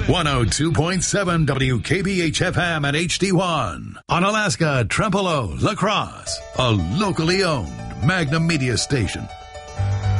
102.7 WKBH-FM at HD1. Onalaska, Trempealeau, La Crosse. A locally owned Magnum Media station.